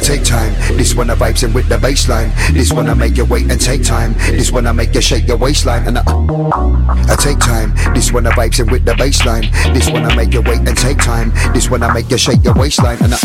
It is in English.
take time. This one I vibes in with the baseline. This one I make you wait and take time. This one I make you shake your waistline. And I take time. This one I vibes in with the baseline. This one I make you wait and take time. This one I make you shake your waistline. And